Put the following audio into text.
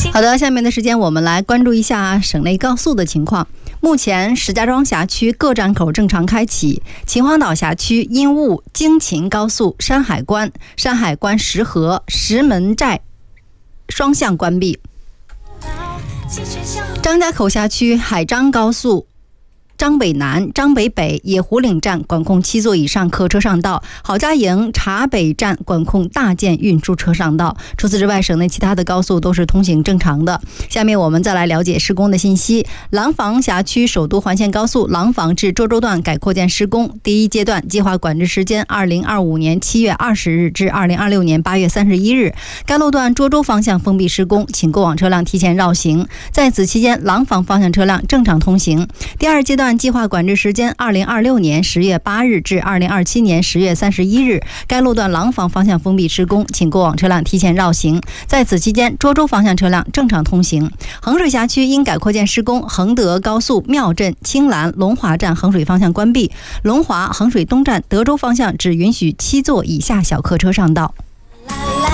好的，下面的时间我们来关注一下省内高速的情况。目前石家庄辖区各站口正常开启，秦皇岛辖区因雾京秦高速山海关石河石门寨双向关闭。张家口辖区海张高速张北南、张北北、野湖岭站管控7座以上客车上道，郝家营茶北站管控大件运输车上道。除此之外，省内其他的高速都是通行正常的。下面我们再来了解施工的信息。廊坊辖区首都环线高速廊坊至涿州段改扩建施工，第一阶段计划管制时间2025年7月20日至2026年8月31日。该路段涿州方向封闭施工，请过往车辆提前绕行。在此期间，廊坊方向车辆正常通行。第二阶段计划管制时间2026年10月8日至2027年10月31日，该路段廊坊方向封闭施工，请过往车辆提前绕行。在此期间，涿州方向车辆正常通行。衡水辖区因改扩建施工，衡德高速庙镇、青兰、龙华站衡水方向关闭，龙华、衡水东站德州方向只允许7座以下小客车上道。